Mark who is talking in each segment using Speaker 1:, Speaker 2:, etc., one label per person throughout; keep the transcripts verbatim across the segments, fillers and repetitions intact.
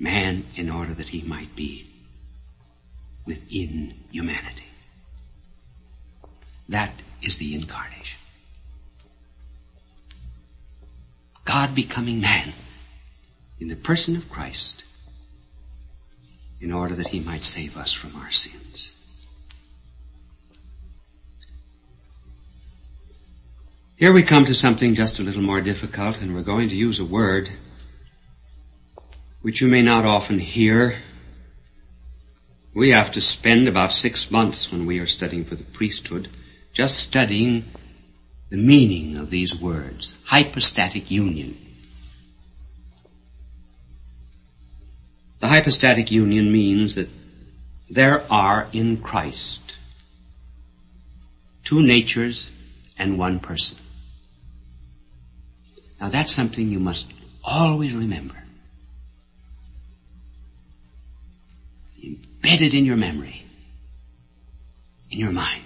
Speaker 1: man in order that he might be within humanity. That is the incarnation. God becoming man in the person of Christ in order that he might save us from our sins. Here we come to something just a little more difficult, and we're going to use a word which you may not often hear. We have to spend about six months when we are studying for the priesthood just studying the meaning of these words. Hypostatic union. The hypostatic union means that there are in Christ two natures and one person. Now that's something you must always remember. Embedded in your memory, in your mind.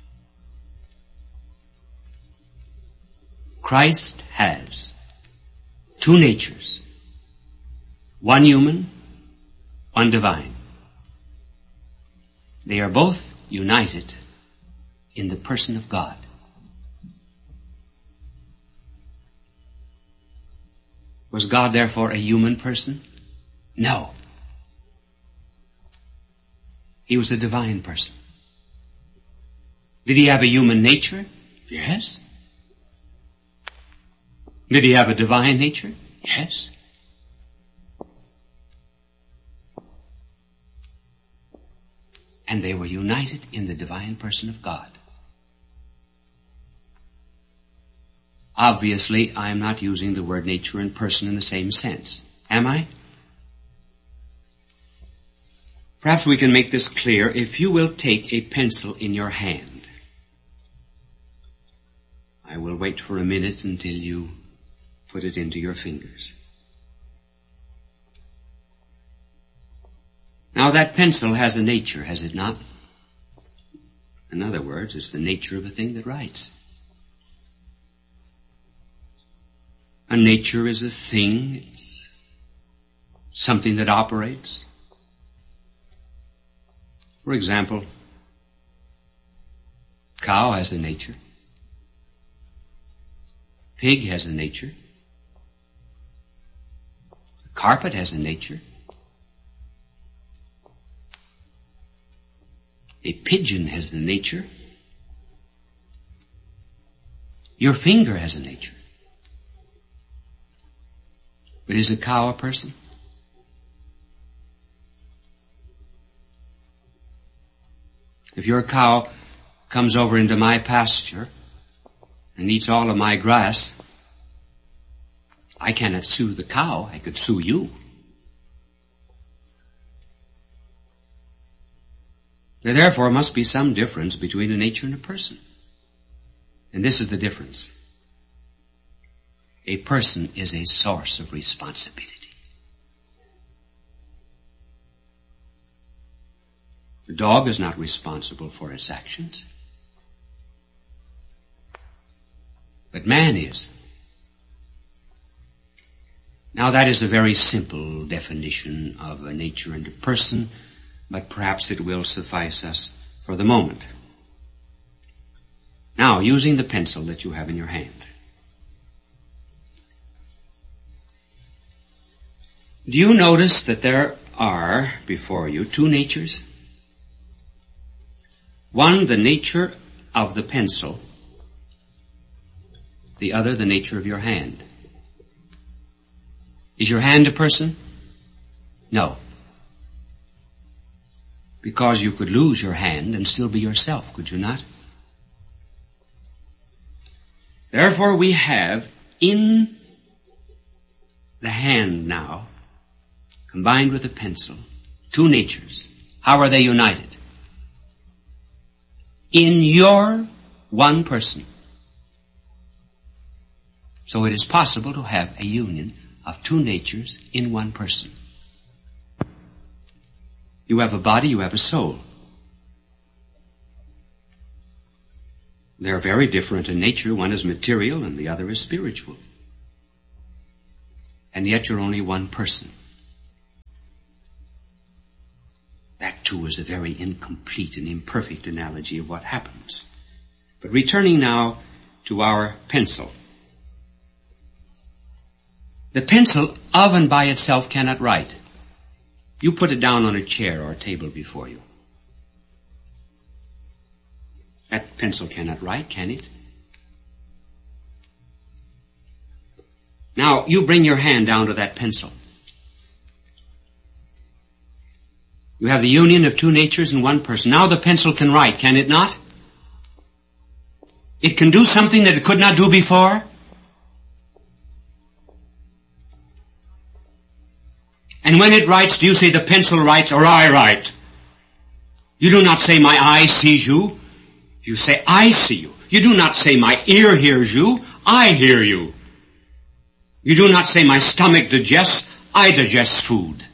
Speaker 1: Christ has two natures, one human, one divine. They are both united in the person of God. Was God therefore a human person? No. He was a divine person. Did he have a human nature? Yes. Did he have a divine nature? Yes. And they were united in the divine person of God. Obviously, I am not using the word nature and person in the same sense. Am I? Perhaps we can make this clear if you will take a pencil in your hand. I will wait for a minute until you put it into your fingers. Now that pencil has a nature, has it not? In other words, it's the nature of a thing that writes. A nature is a thing, it's something that operates. For example, cow has a nature. Pig has a nature. A carpet has a nature. A pigeon has the nature. Your finger has a nature. But is a cow a person? If your cow comes over into my pasture and eats all of my grass, I cannot sue the cow. I could sue you. There therefore must be some difference between a nature and a person. And this is the difference. A person is a source of responsibility. The dog is not responsible for its actions. But man is. Now that is a very simple definition of a nature and a person, but perhaps it will suffice us for the moment. Now, using the pencil that you have in your hand, do you notice that there are before you two natures? One, the nature of the pencil. The other, the nature of your hand. Is your hand a person? No. Because you could lose your hand and still be yourself, could you not? Therefore, we have in the hand now, combined with the pencil, two natures. How are they united? In your one person. So it is possible to have a union of two natures in one person. You have a body, you have a soul. They're very different in nature. One is material and the other is spiritual. And yet you're only one person. that too is a very incomplete and imperfect analogy of what happens. But returning now to our pencil. The pencil of and by itself cannot write. You put it down on a chair or a table before you. That pencil cannot write, can it? Now, you bring your hand down to that pencil. You have the union of two natures in one person. Now the pencil can write, can it not? It can do something that it could not do before. And when it writes, do you say the pencil writes or I write? You do not say my eye sees you. You say I see you. You do not say my ear hears you. I hear you. You do not say my stomach digests. I digest food.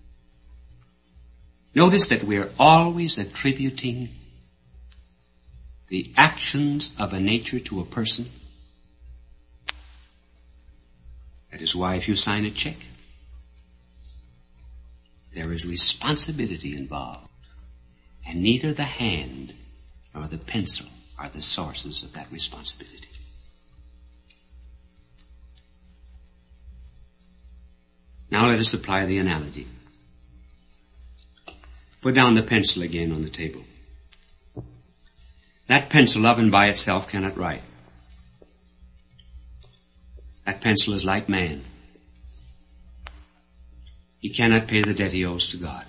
Speaker 1: Notice that we are always attributing the actions of a nature to a person. That is why if you sign a check, there is responsibility involved. And neither the hand nor the pencil are the sources of that responsibility. Now let us apply the analogy. Put down the pencil again on the table. That pencil of and by itself cannot write. That pencil is like man. He cannot pay the debt he owes to God.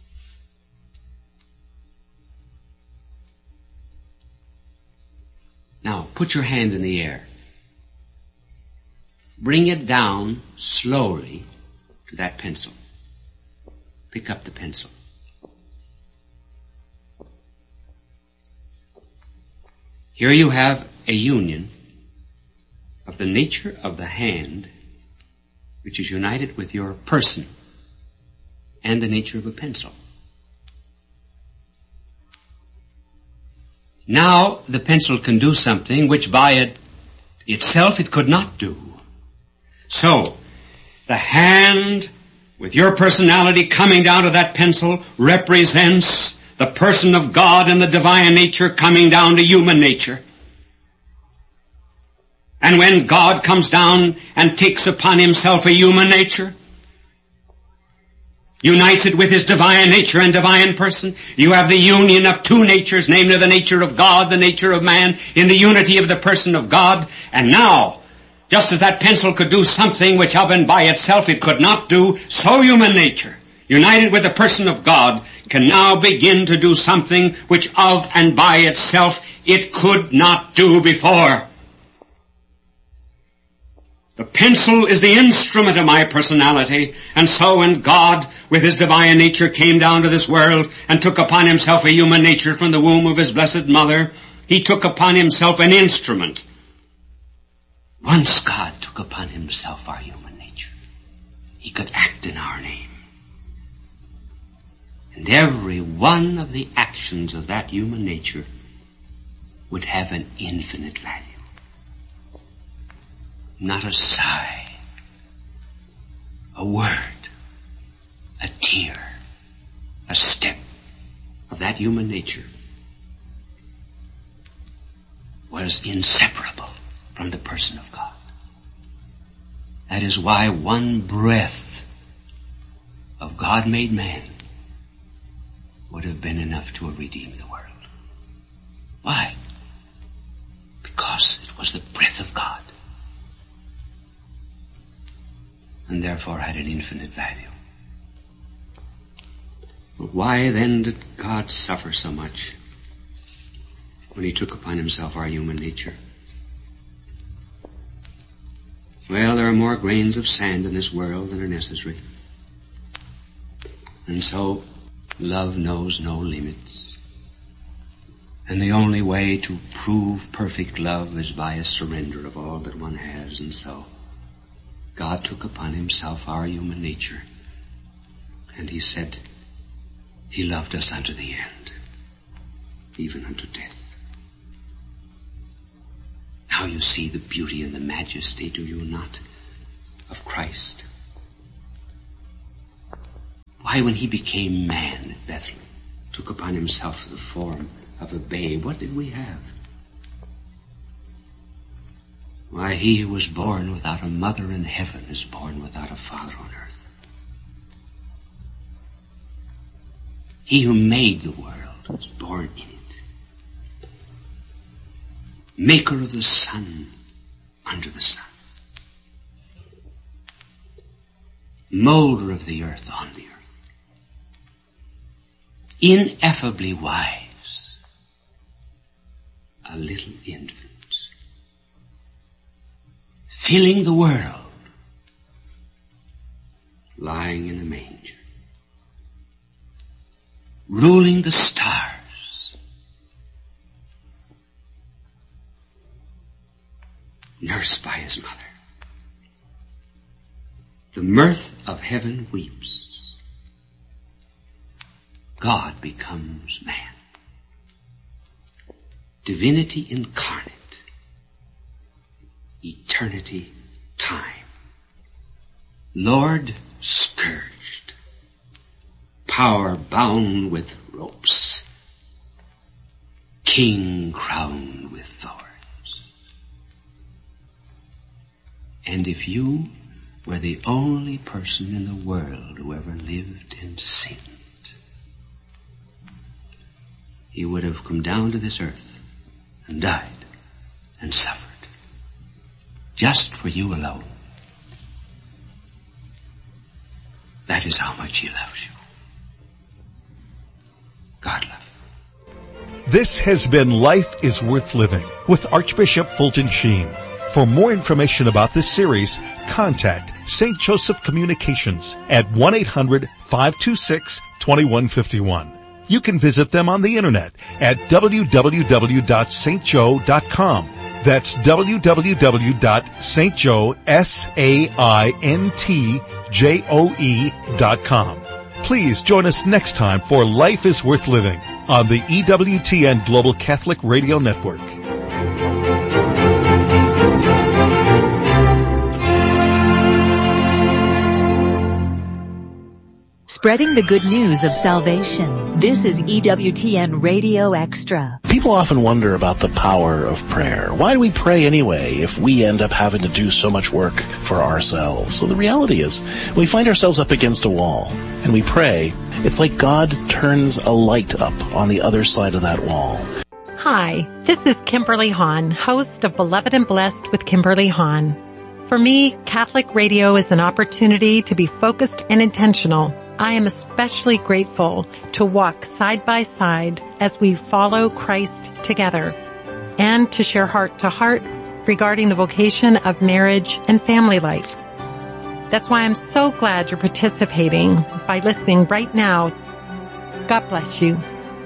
Speaker 1: Now, put your hand in the air. Bring it down slowly to that pencil. Pick up the pencil. Here you have a union of the nature of the hand, which is united with your person, and the nature of a pencil. Now the pencil can do something which by it itself it could not do. So, the hand with your personality coming down to that pencil represents the person of God and the divine nature coming down to human nature. And when God comes down and takes upon himself a human nature, unites it with his divine nature and divine person, you have the union of two natures, namely the nature of God, the nature of man, in the unity of the person of God. And now, just as that pencil could do something which of and by itself it could not do, so human nature, united with the person of God, can now begin to do something which of and by itself it could not do before. The pencil is the instrument of my personality, and so when God, with his divine nature, came down to this world and took upon himself a human nature from the womb of his blessed mother, he took upon himself an instrument. Once God took upon himself our human nature, he could act in our name. And every one of the actions of that human nature would have an infinite value. Not a sigh, a word, a tear, a step of that human nature was inseparable from the person of God. That is why one breath of God made man would have been enough to have redeemed the world. Why? Because it was the breath of God, and therefore had an infinite value. But why then did God suffer so much when he took upon himself our human nature? Well, there are more grains of sand in this world than are necessary. And so, love knows no limits. And the only way to prove perfect love is by a surrender of all that one has. And so, God took upon himself our human nature. And he said, he loved us unto the end, even unto death. Now you see the beauty and the majesty, do you not, of Christ? Why, when he became man at Bethlehem, took upon himself the form of a babe, what did we have? Why, he who was born without a mother in heaven is born without a father on earth. He who made the world was born in it. Maker of the sun under the sun. Molder of the earth on the earth. Ineffably wise. A little infant. Filling the world. Lying in a manger. Ruling the stars. Nursed by his mother. The mirth of heaven weeps. God becomes man. Divinity incarnate. Eternity time. Lord scourged. Power bound with ropes. King crowned with thorns. And if you were the only person in the world who ever lived and sinned, he would have come down to this earth and died and suffered. Just for you alone. That is how much he loves you. God love you.
Speaker 2: This has been Life is Worth Living with Archbishop Fulton Sheen. For more information about this series, contact Saint Joseph Communications at one eight hundred five two six two one five one. You can visit them on the internet at w w w dot st joe dot com. That's w w w dot st joe dot com. Please join us next time for Life is Worth Living on the E W T N Global Catholic Radio Network.
Speaker 3: Spreading the good news of salvation. This is E W T N Radio Extra.
Speaker 4: People often wonder about the power of prayer. Why do we pray anyway if we end up having to do so much work for ourselves? So the reality is, when we find ourselves up against a wall and we pray, it's like God turns a light up on the other side of that wall.
Speaker 5: Hi, this is Kimberly Hahn, host of Beloved and Blessed with Kimberly Hahn. For me, Catholic radio is an opportunity to be focused and intentional. I am especially grateful to walk side by side as we follow Christ together and to share heart to heart regarding the vocation of marriage and family life. That's why I'm so glad you're participating by listening right now. God bless you.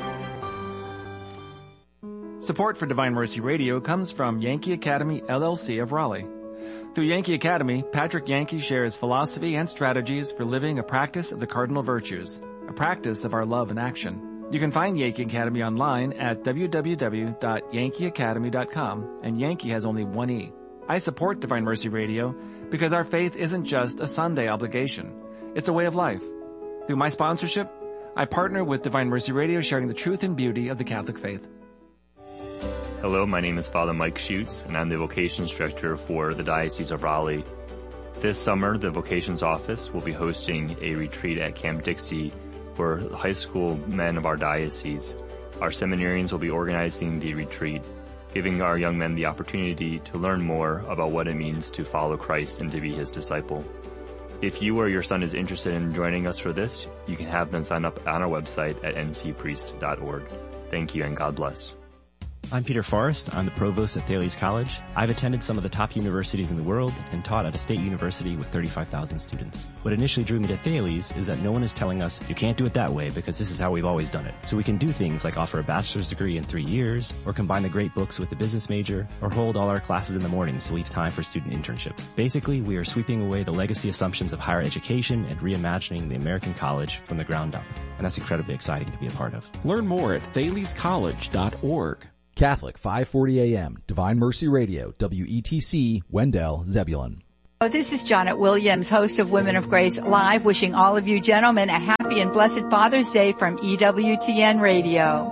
Speaker 6: Support for Divine Mercy Radio comes from Yankee Academy, L L C of Raleigh. Through Yankee Academy, Patrick Yankee shares philosophy and strategies for living a practice of the cardinal virtues, a practice of our love in action. You can find Yankee Academy online at w w w dot yankee academy dot com, and Yankee has only one E. I support Divine Mercy Radio because our faith isn't just a Sunday obligation. It's a way of life. Through my sponsorship, I partner with Divine Mercy Radio, sharing the truth and beauty of the Catholic faith.
Speaker 7: Hello, my name is Father Mike Schutz, and I'm the Vocations Director for the Diocese of Raleigh. This summer, the Vocations Office will be hosting a retreat at Camp Dixie for high school men of our diocese. Our seminarians will be organizing the retreat, giving our young men the opportunity to learn more about what it means to follow Christ and to be his disciple. If you or your son is interested in joining us for this, you can have them sign up on our website at n c priest dot org. Thank you and God bless.
Speaker 8: I'm Peter Forrest. I'm the provost at Thales College. I've attended some of the top universities in the world and taught at a state university with thirty-five thousand students. What initially drew me to Thales is that no one is telling us you can't do it that way because this is how we've always done it. So we can do things like offer a bachelor's degree in three years, or combine the great books with the business major, or hold all our classes in the mornings to leave time for student internships. Basically, we are sweeping away the legacy assumptions of higher education and reimagining the American college from the ground up. And that's incredibly exciting to be a part of.
Speaker 9: Learn more at thales college dot org.
Speaker 10: Catholic five forty A M, Divine Mercy Radio, W E T C, Wendell, Zebulon. Oh, this is Janet Williams, host of Women of Grace Live, wishing all of you gentlemen a happy and blessed Father's Day from E W T N Radio.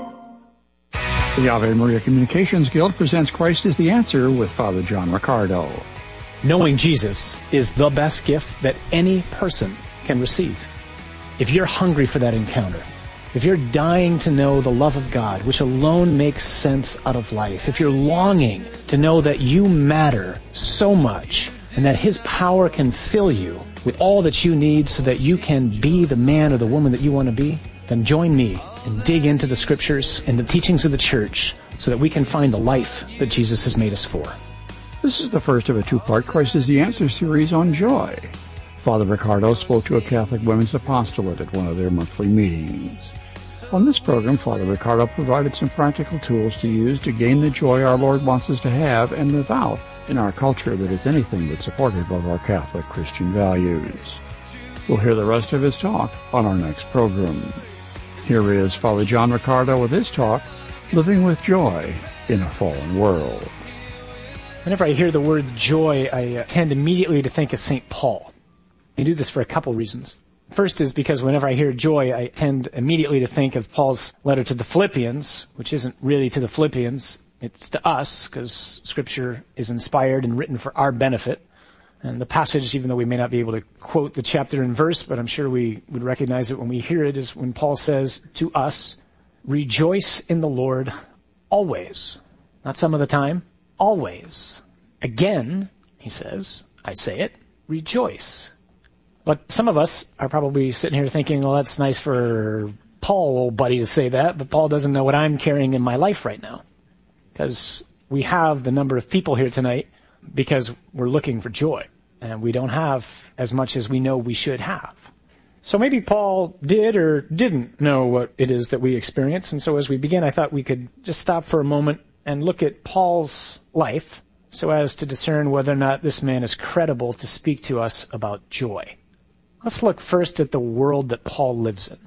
Speaker 11: The Ave Maria Communications Guild presents Christ is the Answer with Father John Riccardo.
Speaker 12: Knowing Jesus is the best gift that any person can receive. If you're hungry for that encounter, if you're dying to know the love of God, which alone makes sense out of life, if you're longing to know that you matter so much and that His power can fill you with all that you need so that you can be the man or the woman that you want to be, then join me and dig into the Scriptures and the teachings of the Church so that we can find the life that Jesus has made us for.
Speaker 11: This is the first of a two-part Christ is the Answer series on joy. Father Riccardo spoke to a Catholic women's apostolate at one of their monthly meetings. On this program, Father Riccardo provided some practical tools to use to gain the joy our Lord wants us to have and live out in our culture that is anything but supportive of our Catholic Christian values. We'll hear the rest of his talk on our next program. Here is Father John Riccardo with his talk, Living with Joy in a Fallen World.
Speaker 12: Whenever I hear the word joy, I uh, tend immediately to think of Saint Paul. I do this for a couple reasons. First is because whenever I hear joy, I tend immediately to think of Paul's letter to the Philippians, which isn't really to the Philippians. It's to us, because Scripture is inspired and written for our benefit. And the passage, even though we may not be able to quote the chapter and verse, but I'm sure we would recognize it when we hear it, is when Paul says to us, rejoice in the Lord always. Not some of the time, always. Again, he says, I say it, rejoice. But some of us are probably sitting here thinking, well, that's nice for Paul, old buddy, to say that, but Paul doesn't know what I'm carrying in my life right now. Because we have the number of people here tonight because we're looking for joy, and we don't have as much as we know we should have. So maybe Paul did or didn't know what it is that we experience, and so as we begin, I thought we could just stop for a moment and look at Paul's life so as to discern whether or not this man is credible to speak to us about joy. Let's look first at the world that Paul lives in.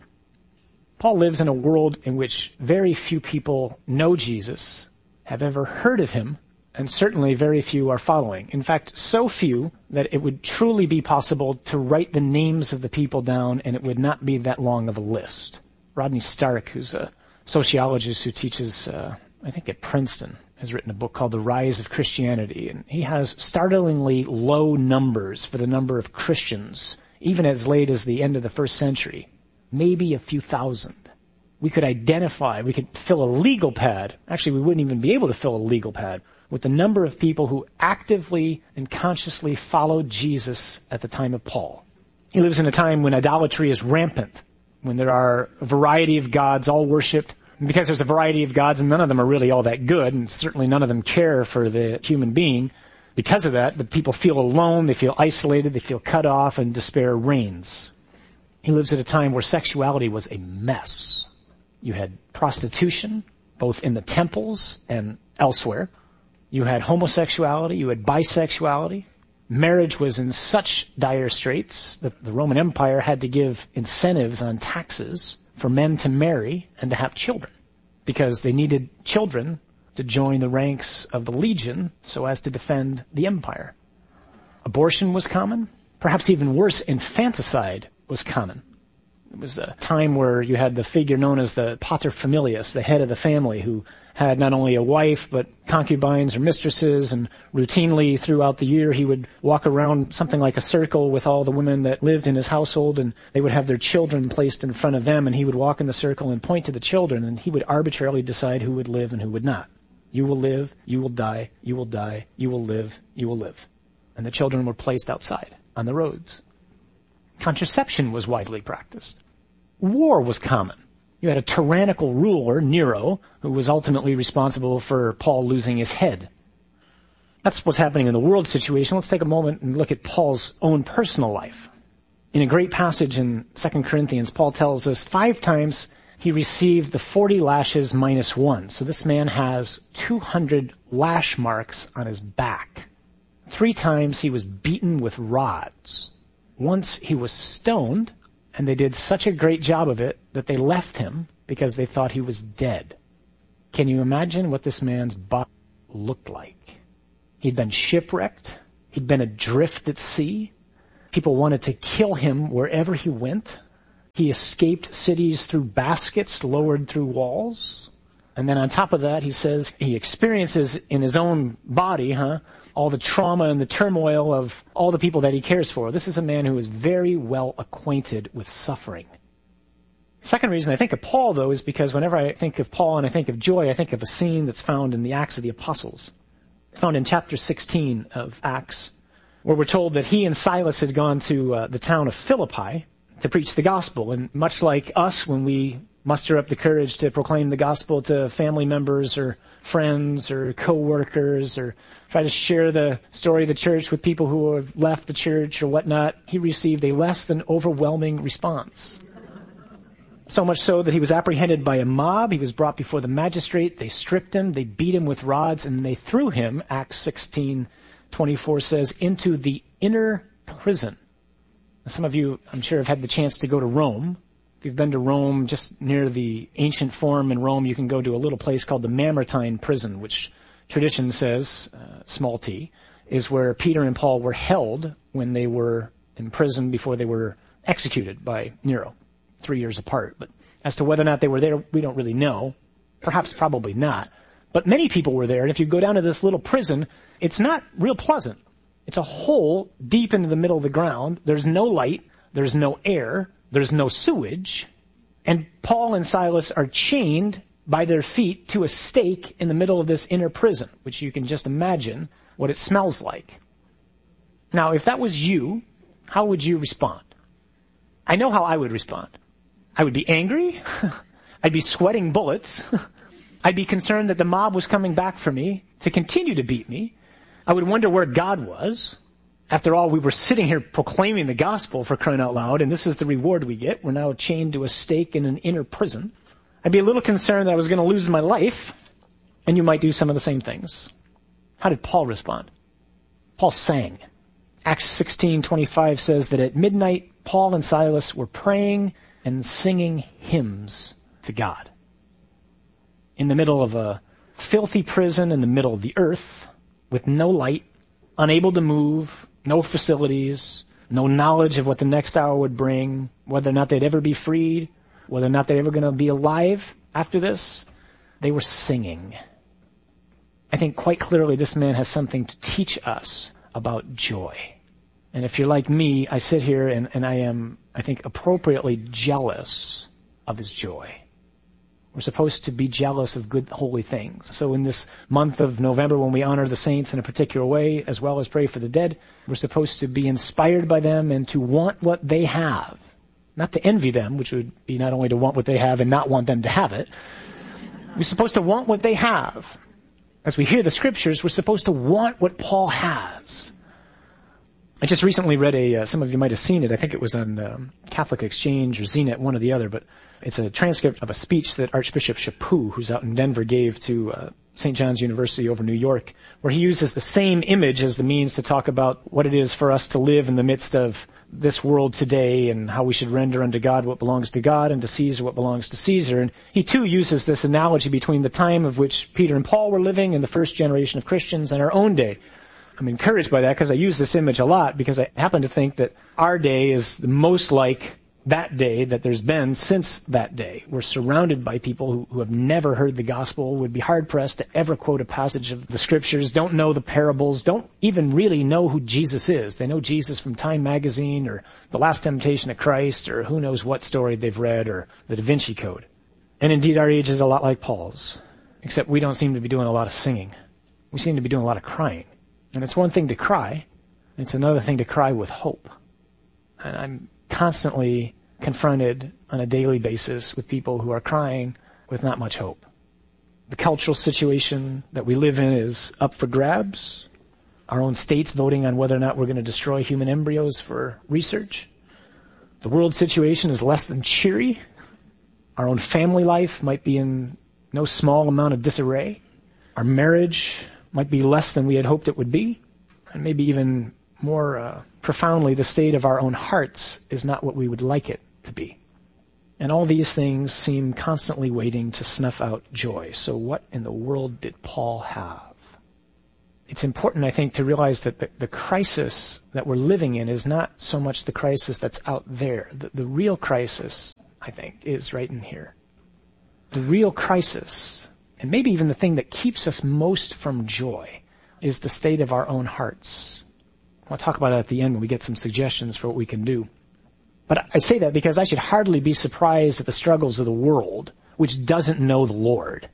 Speaker 12: Paul lives in a world in which very few people know Jesus, have ever heard of him, and certainly very few are following. In fact, so few that it would truly be possible to write the names of the people down and it would not be that long of a list. Rodney Stark, who's a sociologist who teaches, uh, I think at Princeton, has written a book called The Rise of Christianity, and he has startlingly low numbers for the number of Christians even as late as the end of the first century, maybe a few thousand. We could identify, we could fill a legal pad. Actually, we wouldn't even be able to fill a legal pad with the number of people who actively and consciously followed Jesus at the time of Paul. He lives in a time when idolatry is rampant, when there are a variety of gods all worshipped. And because there's a variety of gods and none of them are really all that good, and certainly none of them care for the human being, because of that, the people feel alone, they feel isolated, they feel cut off, and despair reigns. He lives at a time where sexuality was a mess. You had prostitution, both in the temples and elsewhere. You had homosexuality, you had bisexuality. Marriage was in such dire straits that the Roman Empire had to give incentives on taxes for men to marry and to have children, because they needed children to join the ranks of the legion so as to defend the empire. Abortion was common. Perhaps even worse, infanticide was common. It was a time where you had the figure known as the paterfamilias, the head of the family, who had not only a wife but concubines or mistresses, and routinely throughout the year he would walk around something like a circle with all the women that lived in his household, and they would have their children placed in front of them, and he would walk in the circle and point to the children, and he would arbitrarily decide who would live and who would not. You will live, you will die, you will die, you will live, you will live. And the children were placed outside on the roads. Contraception was widely practiced. War was common. You had a tyrannical ruler, Nero, who was ultimately responsible for Paul losing his head. That's what's happening in the world situation. Let's take a moment and look at Paul's own personal life. In a great passage in Second Corinthians, Paul tells us five times he received the forty lashes minus one. So this man has two hundred lash marks on his back. Three times he was beaten with rods. Once he was stoned, and they did such a great job of it that they left him because they thought he was dead. Can you imagine what this man's body looked like? He'd been shipwrecked. He'd been adrift at sea. People wanted to kill him wherever he went. He escaped cities through baskets lowered through walls. And then on top of that, he says he experiences in his own body, huh, all the trauma and the turmoil of all the people that he cares for. This is a man who is very well acquainted with suffering. Second reason I think of Paul, though, is because whenever I think of Paul and I think of joy, I think of a scene that's found in the Acts of the Apostles, found in chapter sixteen of Acts, where we're told that he and Silas had gone to uh, the town of Philippi to preach the gospel. And much like us, when we muster up the courage to proclaim the gospel to family members or friends or co-workers or try to share the story of the church with people who have left the church or whatnot, he received a less than overwhelming response. So much so that he was apprehended by a mob. He was brought before the magistrate. They stripped him. They beat him with rods, and they threw him, Acts sixteen twenty-four says, into the inner prison. Now, some of you, I'm sure, have had the chance to go to Rome. If you've been to Rome, just near the ancient Forum in Rome, you can go to a little place called the Mamertine prison, which tradition says, uh, small t, is where Peter and Paul were held when they were in prison before they were executed by Nero, three years apart. But as to whether or not they were there, we don't really know. Perhaps probably not. But many people were there, and if you go down to this little prison, it's not real pleasant. It's a hole deep into the middle of the ground. There's no light. There's no air. There's no sewage. And Paul and Silas are chained by their feet to a stake in the middle of this inner prison, which you can just imagine what it smells like. Now, if that was you, how would you respond? I know how I would respond. I would be angry. I'd be sweating bullets. I'd be concerned that the mob was coming back for me to continue to beat me. I would wonder where God was. After all, we were sitting here proclaiming the gospel, for crying out loud, and this is the reward we get. We're now chained to a stake in an inner prison. I'd be a little concerned that I was going to lose my life, and you might do some of the same things. How did Paul respond? Paul sang. Acts sixteen twenty-five says that at midnight, Paul and Silas were praying and singing hymns to God. In the middle of a filthy prison in the middle of the earth, with no light, unable to move, no facilities, no knowledge of what the next hour would bring, whether or not they'd ever be freed, whether or not they're ever going to be alive after this, they were singing. I think quite clearly this man has something to teach us about joy. And if you're like me, I sit here and, and I am, I think, appropriately jealous of his joy. We're supposed to be jealous of good, holy things. So in this month of November, when we honor the saints in a particular way, as well as pray for the dead, we're supposed to be inspired by them and to want what they have. Not to envy them, which would be not only to want what they have and not want them to have it. We're supposed to want what they have. As we hear the scriptures, we're supposed to want what Paul has. I just recently read a, uh, some of you might have seen it, I think it was on um, Catholic Exchange or Z net, one or the other, but it's a transcript of a speech that Archbishop Chaput, who's out in Denver, gave to uh, Saint John's University over New York, where he uses the same image as the means to talk about what it is for us to live in the midst of this world today and how we should render unto God what belongs to God and to Caesar what belongs to Caesar. And he too uses this analogy between the time of which Peter and Paul were living and the first generation of Christians and our own day. I'm encouraged by that because I use this image a lot because I happen to think that our day is the most like that day that there's been since that day. We're surrounded by people who, who have never heard the gospel, would be hard-pressed to ever quote a passage of the scriptures, don't know the parables, don't even really know who Jesus is. They know Jesus from Time magazine or The Last Temptation of Christ or who knows what story they've read or the Da Vinci Code. And indeed our age is a lot like Paul's, except we don't seem to be doing a lot of singing. We seem to be doing a lot of crying. And it's one thing to cry, it's another thing to cry with hope. And I'm constantly confronted on a daily basis with people who are crying with not much hope. The cultural situation that we live in is up for grabs. Our own state's voting on whether or not we're going to destroy human embryos for research. The world situation is less than cheery. Our own family life might be in no small amount of disarray. Our marriage might be less than we had hoped it would be. And maybe even more uh, profoundly, the state of our own hearts is not what we would like it to be. And all these things seem constantly waiting to snuff out joy. So what in the world did Paul have? it's important, I think, to realize that the, the crisis that we're living in is not so much the crisis that's out there. The, the real crisis, I think, is right in here. The real crisis, and maybe even the thing that keeps us most from joy, is the state of our own hearts. I'll talk about that at the end when we get some suggestions for what we can do. But I say that because I should hardly be surprised at the struggles of the world, which doesn't know the Lord,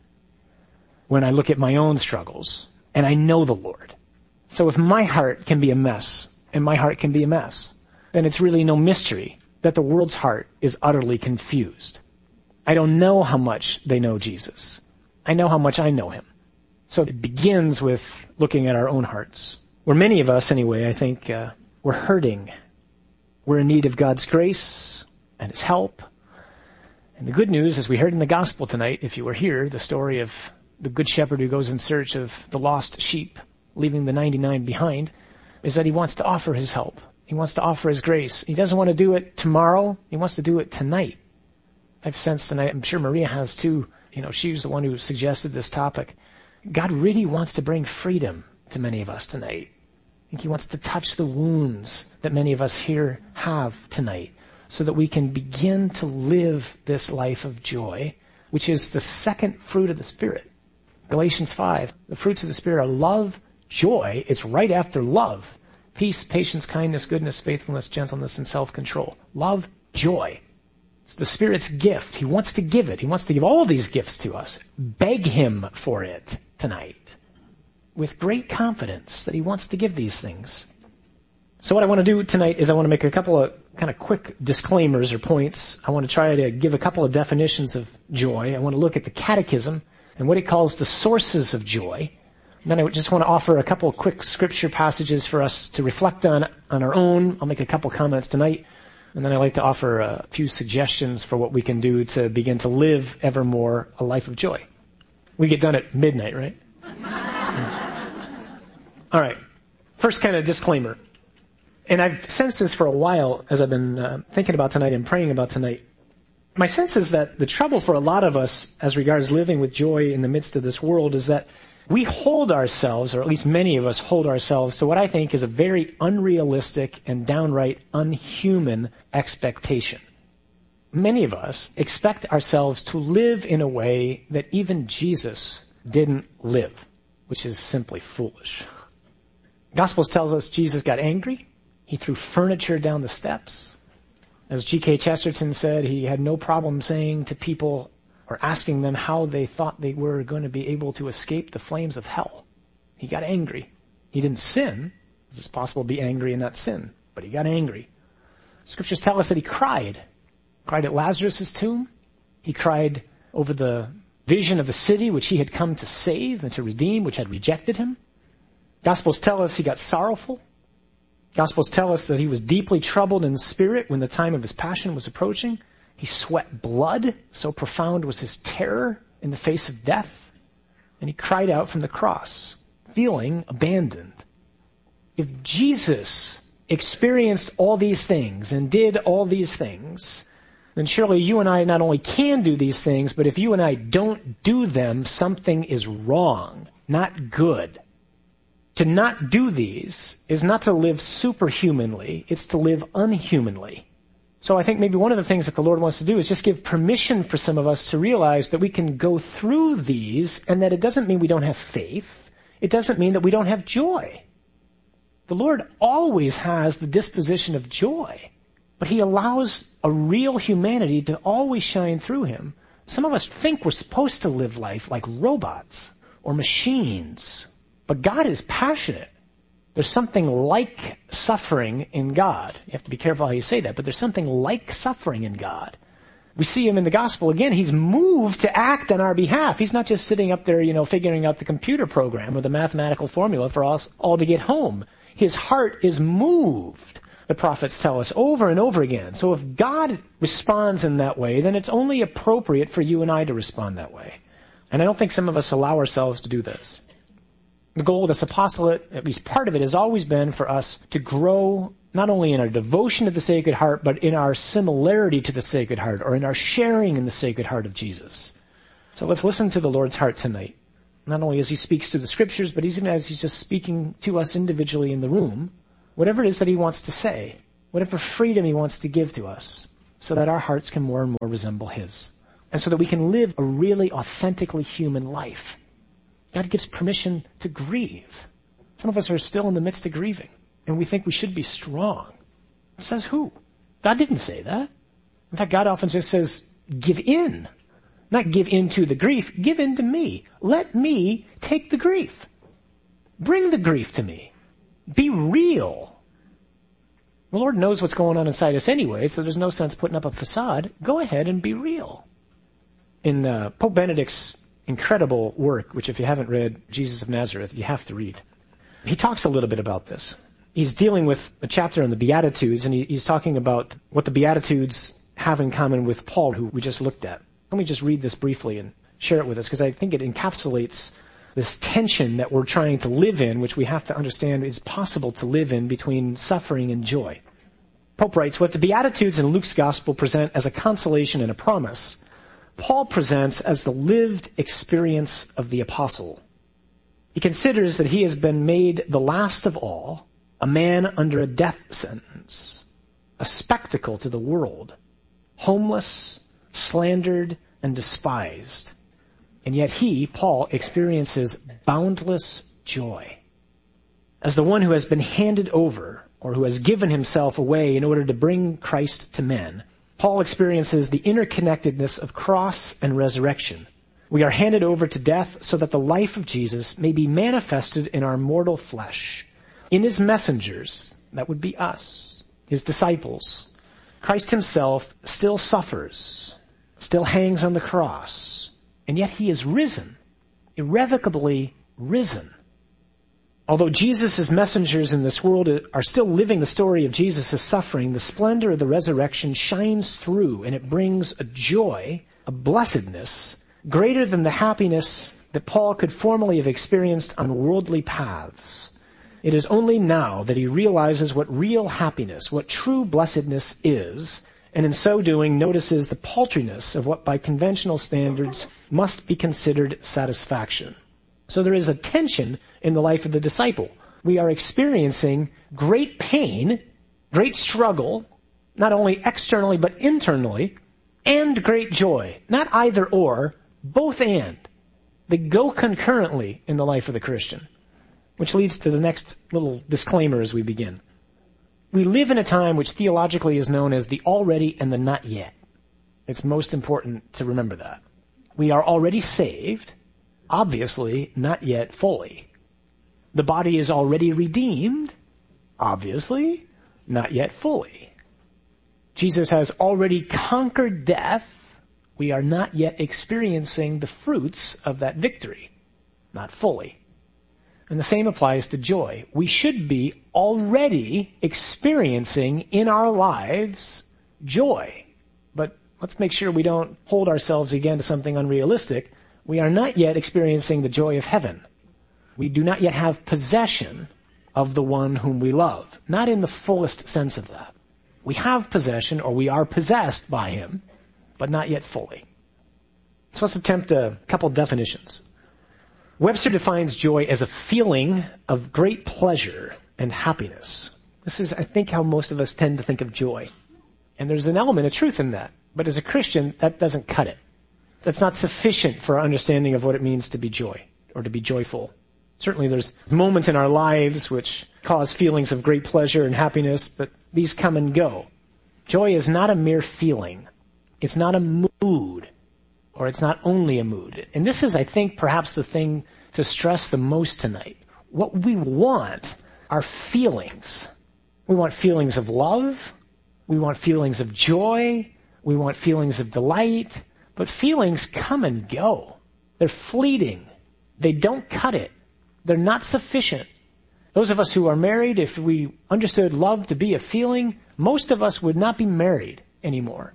Speaker 12: when I look at my own struggles, and I know the Lord. So if my heart can be a mess, and my heart can be a mess, then it's really no mystery that the world's heart is utterly confused. I don't know how much they know Jesus. I know how much I know him. So it begins with looking at our own hearts, where many of us, anyway, I think, uh, we're hurting. We're in need of God's grace and his help. And the good news, as we heard in the gospel tonight, if you were here, the story of the good shepherd who goes in search of the lost sheep, leaving the ninety-nine behind, is that he wants to offer his help. He wants to offer his grace. He doesn't want to do it tomorrow. He wants to do it tonight. I've sensed, and I'm sure Maria has too, you know, she was the one who suggested this topic. God really wants to bring freedom to many of us tonight. I think he wants to touch the wounds that many of us here have tonight so that we can begin to live this life of joy, which is the second fruit of the Spirit. Galatians five, the fruits of the Spirit are love, joy. It's right after love. Peace, patience, kindness, goodness, faithfulness, gentleness, and self-control. Love, joy. It's the Spirit's gift. He wants to give it. He wants to give all these gifts to us. Beg him for it tonight with great confidence that he wants to give these things. So what I want to do tonight is I want to make a couple of kind of quick disclaimers or points. I want to try to give a couple of definitions of joy. I want to look at the Catechism and what it calls the sources of joy. And then I just want to offer a couple of quick scripture passages for us to reflect on on our own. I'll make a couple comments tonight. And then I'd like to offer a few suggestions for what we can do to begin to live evermore a life of joy. We get done at midnight, right? All right. First kind of disclaimer. And I've sensed this for a while as I've been uh, thinking about tonight and praying about tonight. My sense is that the trouble for a lot of us as regards living with joy in the midst of this world is that we hold ourselves, or at least many of us hold ourselves, to what I think is a very unrealistic and downright unhuman expectation. Many of us expect ourselves to live in a way that even Jesus didn't live, which is simply foolish. Gospels tells us Jesus got angry. He threw furniture down the steps. As G K Chesterton said, he had no problem saying to people or asking them how they thought they were going to be able to escape the flames of hell. He got angry. He didn't sin. It's possible to be angry and not sin, but he got angry. Scriptures tell us that he cried. Cried at Lazarus' tomb. He cried over the vision of the city which he had come to save and to redeem, which had rejected him. Gospels tell us he got sorrowful. Gospels tell us that he was deeply troubled in spirit when the time of his passion was approaching. He sweat blood, so profound was his terror in the face of death. And he cried out from the cross, feeling abandoned. If Jesus experienced all these things and did all these things, then surely you and I not only can do these things, but if you and I don't do them, something is wrong, not good. To not do these is not to live superhumanly, it's to live unhumanly. So I think maybe one of the things that the Lord wants to do is just give permission for some of us to realize that we can go through these and that it doesn't mean we don't have faith. It doesn't mean that we don't have joy. The Lord always has the disposition of joy, but he allows a real humanity to always shine through him. Some of us think we're supposed to live life like robots or machines, but God is passionate. There's something like suffering in God. You have to be careful how you say that, but there's something like suffering in God. We see him in the gospel again. He's moved to act on our behalf. He's not just sitting up there, you know, figuring out the computer program or the mathematical formula for us all to get home. His heart is moved, the prophets tell us over and over again. So if God responds in that way, then it's only appropriate for you and I to respond that way. And I don't think some of us allow ourselves to do this. The goal of this apostolate, at least part of it, has always been for us to grow not only in our devotion to the Sacred Heart, but in our similarity to the Sacred Heart, or in our sharing in the Sacred Heart of Jesus. So let's listen to the Lord's heart tonight. not only as he speaks through the scriptures, but even as he's just speaking to us individually in the room, whatever it is that he wants to say, whatever freedom he wants to give to us, so that our hearts can more and more resemble his. And so that we can live a really authentically human life. God gives permission to grieve. Some of us are still in the midst of grieving, and we think we should be strong. Says who? God didn't say that. In fact, God often just says, give in. Not give in to the grief, give in to me. Let me take the grief. Bring the grief to me. Be real. The Lord knows what's going on inside us anyway, so there's no sense putting up a facade. Go ahead and be real. In uh, Pope Benedict's incredible work, which if you haven't read, Jesus of Nazareth, you have to read, he talks a little bit about this. He's dealing with a chapter on the Beatitudes, and he, he's talking about what the Beatitudes have in common with Paul, who we just looked at. Let me just read this briefly and share it with us, because I think it encapsulates this tension that we're trying to live in, which we have to understand is possible to live in between suffering and joy. Pope writes, what the Beatitudes in Luke's Gospel present as a consolation and a promise, Paul presents as the lived experience of the apostle. He considers that he has been made the last of all, a man under a death sentence, a spectacle to the world, homeless, slandered, and despised. And yet he, Paul, experiences boundless joy. As the one who has been handed over, or who has given himself away in order to bring Christ to men, Paul experiences the interconnectedness of cross and resurrection. We are handed over to death so that the life of Jesus may be manifested in our mortal flesh. In his messengers, that would be us, his disciples, Christ himself still suffers, still hangs on the cross, and yet he is risen, irrevocably risen. Although Jesus' messengers in this world are still living the story of Jesus' suffering, the splendor of the resurrection shines through, and it brings a joy, a blessedness, greater than the happiness that Paul could formerly have experienced on worldly paths. It is only now that he realizes what real happiness, what true blessedness is, and in so doing notices the paltriness of what by conventional standards must be considered satisfaction. So there is a tension in the life of the disciple. We are experiencing great pain, great struggle, not only externally but internally, and great joy. Not either or, both and. They go concurrently in the life of the Christian. Which leads to the next little disclaimer as we begin. We live in a time which theologically is known as the already and the not yet. It's most important to remember that. We are already saved, obviously not yet fully. The body is already redeemed, obviously not yet fully. Jesus has already conquered death. We are not yet experiencing the fruits of that victory, not fully. And the same applies to joy. We should be already experiencing in our lives joy. But let's make sure we don't hold ourselves again to something unrealistic. We are not yet experiencing the joy of heaven. We do not yet have possession of the one whom we love. Not in the fullest sense of that. We have possession, or we are possessed by him, but not yet fully. So let's attempt a couple definitions. Webster defines joy as a feeling of great pleasure and happiness. This is, I think, how most of us tend to think of joy. And there's an element of truth in that. But as a Christian, that doesn't cut it. That's not sufficient for our understanding of what it means to be joy, or to be joyful. Certainly there's moments in our lives which cause feelings of great pleasure and happiness, but these come and go. Joy is not a mere feeling. It's not a mood. Or it's not only a mood. And this is, I think, perhaps the thing to stress the most tonight. What we want are feelings. We want feelings of love. We want feelings of joy. We want feelings of delight. But feelings come and go. They're fleeting. They don't cut it. They're not sufficient. Those of us who are married, if we understood love to be a feeling, most of us would not be married anymore.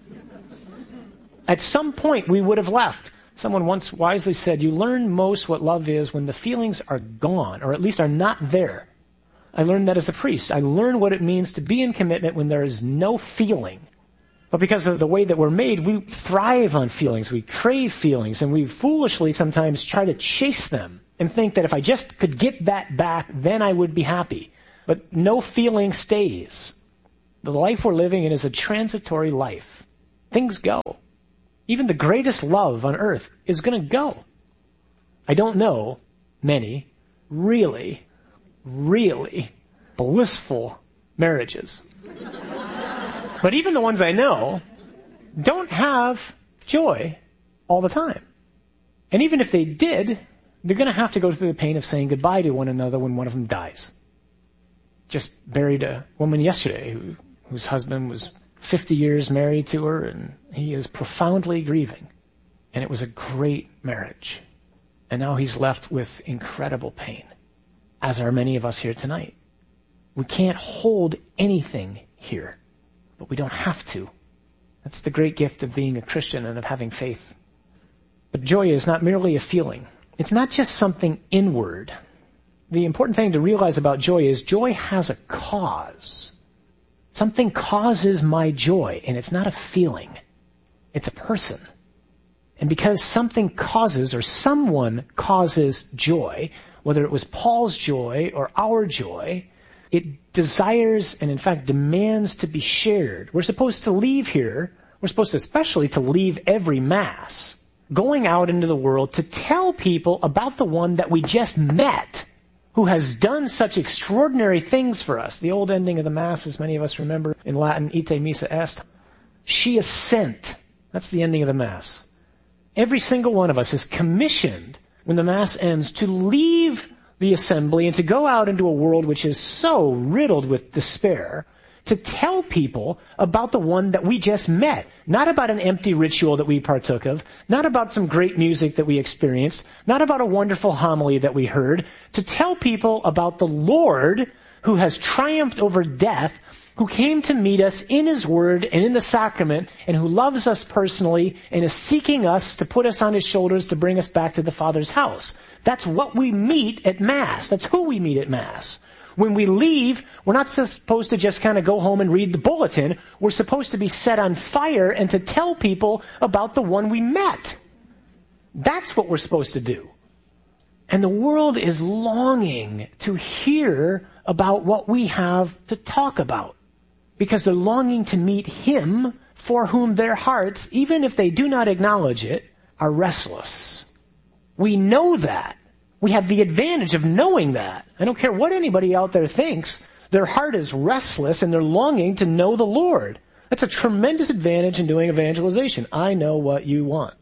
Speaker 12: At some point, we would have left. Someone once wisely said, you learn most what love is when the feelings are gone, or at least are not there. I learned that as a priest. I learned what it means to be in commitment when there is no feeling. But because of the way that we're made, we thrive on feelings, we crave feelings, and we foolishly sometimes try to chase them and think that if I just could get that back, then I would be happy. But no feeling stays. The life we're living in is a transitory life. Things go. Even the greatest love on earth is going to go. I don't know many really, really blissful marriages. But even the ones I know don't have joy all the time. And even if they did, they're going to have to go through the pain of saying goodbye to one another when one of them dies. Just buried a woman yesterday who, whose husband was fifty years married to her, and he is profoundly grieving. And it was a great marriage. And now he's left with incredible pain, as are many of us here tonight. We can't hold anything here, but we don't have to. That's the great gift of being a Christian and of having faith. But joy is not merely a feeling. It's not just something inward. The important thing to realize about joy is joy has a cause. Something causes my joy, and it's not a feeling. It's a person. And because something causes or someone causes joy, whether it was Paul's joy or our joy, it desires and in fact demands to be shared. We're supposed to leave here, we're supposed to especially to leave every Mass, going out into the world to tell people about the one that we just met, who has done such extraordinary things for us. The old ending of the Mass, as many of us remember in Latin, ite missa est. She is sent. That's the ending of the Mass. Every single one of us is commissioned, when the Mass ends, to leave the assembly and to go out into a world which is so riddled with despair, to tell people about the one that we just met. Not about an empty ritual that we partook of, not about some great music that we experienced, not about a wonderful homily that we heard, to tell people about the Lord who has triumphed over death, who came to meet us in His Word and in the sacrament, and who loves us personally and is seeking us to put us on His shoulders to bring us back to the Father's house. That's what we meet at Mass. That's who we meet at Mass. When we leave, we're not supposed to just kind of go home and read the bulletin. We're supposed to be set on fire and to tell people about the one we met. That's what we're supposed to do. And the world is longing to hear about what we have to talk about, because they're longing to meet Him for whom their hearts, even if they do not acknowledge it, are restless. We know that. We have the advantage of knowing that. I don't care what anybody out there thinks. Their heart is restless and they're longing to know the Lord. That's a tremendous advantage in doing evangelization. I know what you want.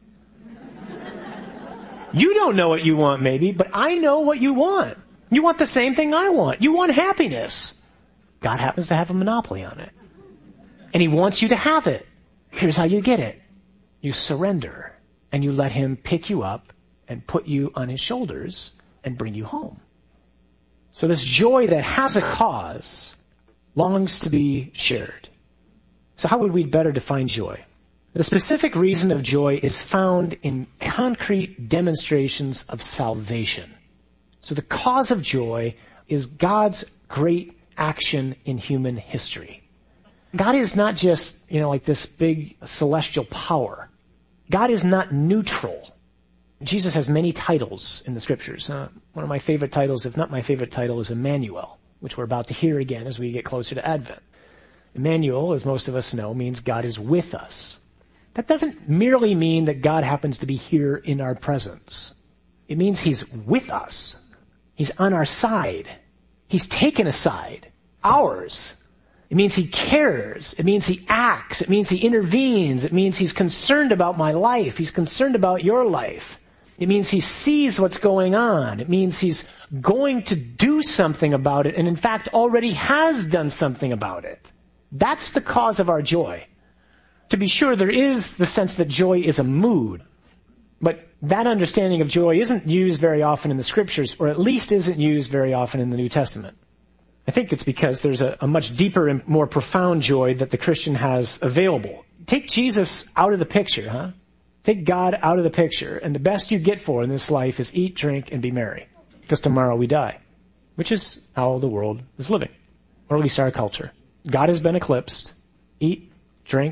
Speaker 12: You don't know what you want maybe, but I know what you want. You want the same thing I want. You want happiness. God happens to have a monopoly on it. And He wants you to have it. Here's how you get it. You surrender and you let Him pick you up and put you on His shoulders and bring you home. So this joy that has a cause longs to be shared. So how would we better define joy? The specific reason of joy is found in concrete demonstrations of salvation. So the cause of joy is God's great action in human history. God is not just, you know, like this big celestial power. God is not neutral. Jesus has many titles in the scriptures. Uh, one of my favorite titles, if not my favorite title, is Emmanuel, which we're about to hear again as we get closer to Advent. Emmanuel, as most of us know, means God is with us. That doesn't merely mean that God happens to be here in our presence. It means He's with us. He's on our side. He's taken a side, ours. It means He cares. It means He acts. It means He intervenes. It means He's concerned about my life. He's concerned about your life. It means He sees what's going on. It means He's going to do something about it, and in fact already has done something about it. That's the cause of our joy. To be sure, there is the sense that joy is a mood, but that understanding of joy isn't used very often in the scriptures, or at least isn't used very often in the New Testament. I think it's because there's a, a much deeper and more profound joy that the Christian has available. Take Jesus out of the picture, huh? Take God out of the picture, and the best you get for in this life is eat, drink, and be merry, because tomorrow we die, which is how the world is living, or at least our culture. God has been eclipsed. Eat, drink,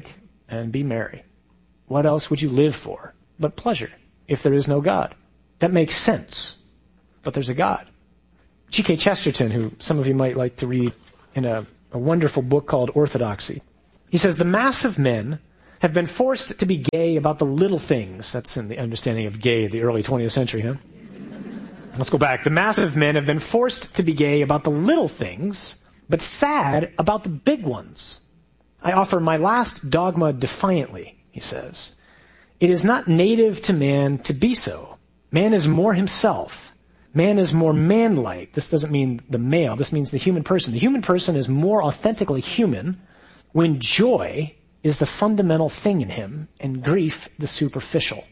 Speaker 12: and be merry. What else would you live for but pleasure if there is no God? That makes sense. But there's a God. G K Chesterton, who some of you might like to read in a, a wonderful book called Orthodoxy, he says, the mass of men have been forced to be gay about the little things. That's in the understanding of gay of the early twentieth century, huh? Let's go back. The mass of men have been forced to be gay about the little things, but sad about the big ones. I offer my last dogma defiantly, he says. It is not native to man to be so. Man is more himself. Man is more man-like. This doesn't mean the male. This means the human person. The human person is more authentically human when joy is the fundamental thing in him and grief the superficial.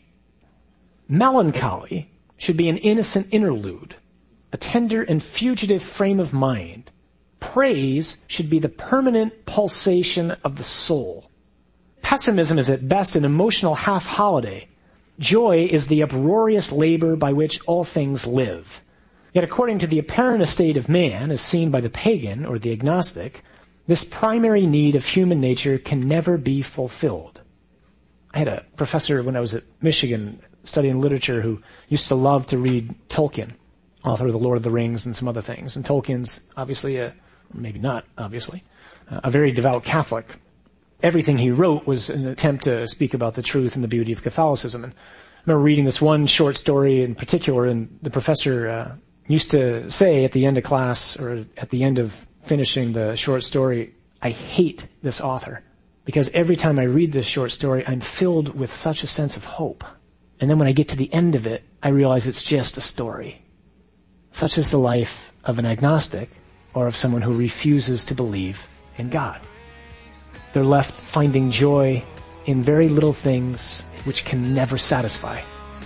Speaker 12: Melancholy should be an innocent interlude, a tender and fugitive frame of mind. Praise should be the permanent pulsation of the soul. Pessimism is at best an emotional half-holiday. Joy is the uproarious labor by which all things live. Yet according to the apparent estate of man, as seen by the pagan or the agnostic, this primary need of human nature can never be fulfilled. I had a professor when I was at Michigan studying literature who used to love to read Tolkien, author of The Lord of the Rings and some other things. And Tolkien's obviously, a, maybe not obviously, a very devout Catholic. Everything he wrote was an attempt to speak about the truth and the beauty of Catholicism. And I remember reading this one short story in particular, and the professor uh, used to say at the end of class, or at the end of finishing the short story, I hate this author, because every time I read this short story, I'm filled with such a sense of hope. And then when I get to the end of it, I realize it's just a story. Such is the life of an agnostic or of someone who refuses to believe in God. They're left finding joy in very little things which can never satisfy.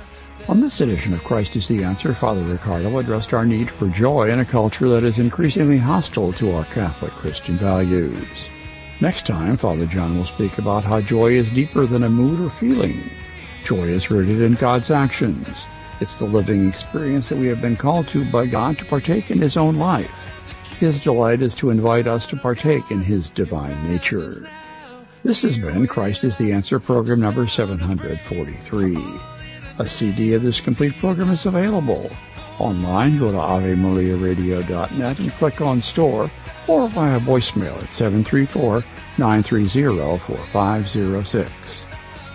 Speaker 11: On this edition of Christ is the Answer, Father Riccardo addressed our need for joy in a culture that is increasingly hostile to our Catholic Christian values. Next time, Father John will speak about how joy is deeper than a mood or feeling. Joy is rooted in God's actions. It's the living experience that we have been called to by God to partake in His own life. His delight is to invite us to partake in His divine nature. This has been Christ is the Answer, program number seven hundred forty-three. A C D of this complete program is available. Online, go to ave maria radio dot net and click on Store, or via voicemail at seven three four, nine three zero, four five zero six.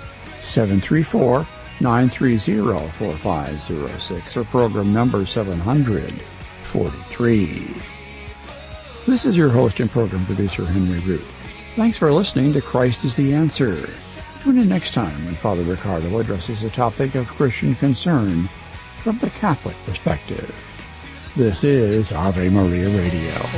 Speaker 11: seven three four, nine three zero, four five zero six, or program number seven hundred forty-three. This is your host and program producer, Henry Root. Thanks for listening to Christ is the Answer. Tune in next time when Father Riccardo addresses a topic of Christian concern from the Catholic perspective. This is Ave Maria Radio.